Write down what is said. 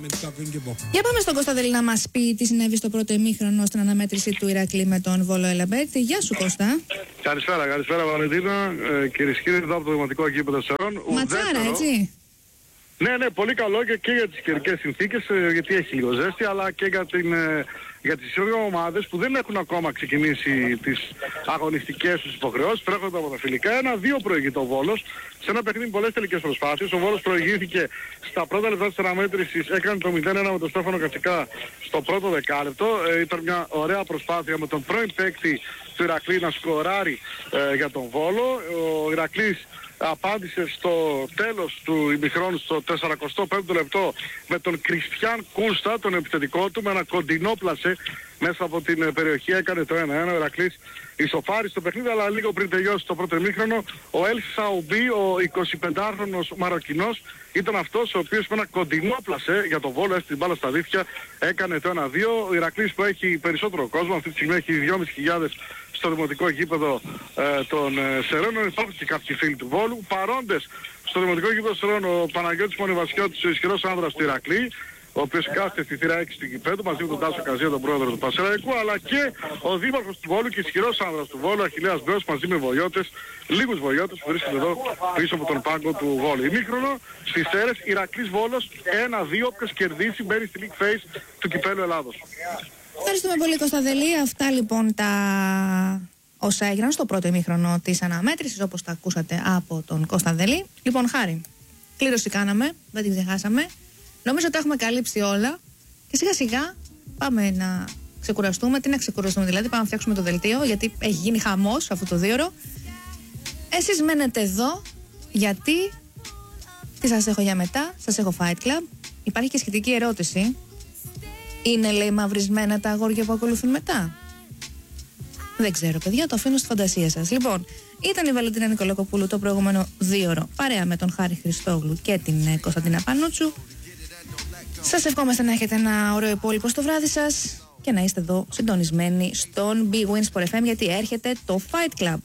Για πάμε στον Κωνσταντέλη να μας πει τι συνέβη στο πρώτο ημίχρονο στην αναμέτρηση του Ηρακλή με τον Βόλο Ελαμπέρτη. Γεια σου Κώστα. Καλησπέρα Βαλεντίνα, κυρίες και κύριοι, εδώ από το Δημοτικό Γήπεδο Σερών. Ματσάρα, έτσι. Ναι, πολύ καλό και για τις καιρικές συνθήκες, γιατί έχει λίγο ζέστη, αλλά και για τις δύο ομάδες που δεν έχουν ακόμα ξεκινήσει τις αγωνιστικές τους υποχρεώσεις, τρέχονται από τα φιλικά. 1-2 προηγείται ο Βόλος, σε ένα παιχνίδι με πολλές τελικές προσπάθειες. Ο Βόλος προηγήθηκε στα πρώτα λεπτά της αναμέτρησης, έκανε το 0-1 με τον Στέφανο Κατσικά στο πρώτο δεκάλεπτο. Ήταν μια ωραία προσπάθεια με τον πρώην παίκτη του Ηρακλή να σκοράρει για τον Βόλο. Ο Ηρακλής απάντησε στο τέλος του ημιχρόνου, στο 45ο λεπτό, με τον Κριστιαν Κούνστα, τον επιθετικό του, με ένα κοντινό πλασέ μέσα από την περιοχή. Έκανε το 1-1. Ο Ηρακλής ισοφάρισε στο παιχνίδι, αλλά λίγο πριν τελειώσει το πρώτο ημίχρονο, ο Ελ Σαουμπί, ο 25χρονος Μαροκινός, ήταν αυτός ο οποίος με ένα κοντινό πλασέ για τον Βόλο, την μπάλα στα δίχτυα, έκανε το 1-2. Ο Ηρακλής, που έχει περισσότερο κόσμο, αυτή τη στιγμή έχει 2.500 στο δημοτικό γήπεδο των Σερώνων. Υπάρχουν και κάποιοι φίλοι του Βόλου παρόντες στο δημοτικό γήπεδο Σερών. Ο Παναγιώτης Μονιβασιώτης, ο ισχυρός άνδρας του Ηρακλή, ο οποίος κάθεται στη θύρα 6 του γηπέδου μαζί με τον Τάσο Καζία, τον πρόεδρο του Πασεραϊκού, αλλά και ο δήμαρχος του Βόλου και ισχυρός άνδρας του Βόλου, Αχιλλέας Μπέος, μαζί με βοηθότες, λίγους βοηθότες που βρίσκονται εδώ πίσω από τον πάγκο του Βόλου. Ημίχρονο στις Σέρρες, Ηρακλής Βόλος 1-2, όποιος κερδίσει μπαίνει στη League Phase του Κυπέλλου Ελλάδος. Ευχαριστούμε πολύ Κωνσταντέλη. Αυτά λοιπόν τα όσα έγιναν στο πρώτο ημίχρονο της αναμέτρησης, όπως τα ακούσατε από τον Κωνσταντέλη. Λοιπόν, Χάρη, κλήρωση κάναμε, δεν την ξεχάσαμε. Νομίζω ότι τα έχουμε καλύψει όλα και σιγά σιγά πάμε να ξεκουραστούμε. Τι να ξεκουραστούμε δηλαδή, πάμε να φτιάξουμε το δελτίο, γιατί έχει γίνει χαμός αυτό το 2ωρο. Εσείς μένετε εδώ, γιατί τι σας έχω για μετά, σας έχω Fight Club. Υπάρχει και σχετική ερώτηση. Είναι, λέει, μαυρισμένα τα αγόρια που ακολουθούν μετά? Δεν ξέρω, παιδιά, το αφήνω στη φαντασία σας. Λοιπόν, ήταν η Βαλεντίνα Νικολακοπούλου το προηγούμενο 2ωρο, παρέα με τον Χάρη Χριστόγλου και την Κωνσταντίνα Πανούτσου. Σας ευχόμαστε να έχετε ένα ωραίο υπόλοιπο στο βράδυ σας και να είστε εδώ συντονισμένοι στον Big Win Sport FM, γιατί έρχεται το Fight Club.